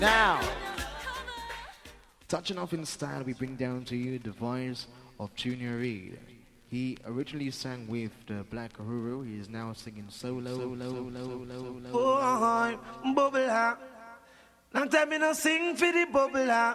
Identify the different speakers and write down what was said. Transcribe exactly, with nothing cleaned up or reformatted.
Speaker 1: Now, touching off in style, we bring down to you the voice of Junior Reid. He originally sang with the Black Uhuru. He is now singing solo. solo, solo, solo, solo.
Speaker 2: Oh, bubble. Long time me no sing for the bubble.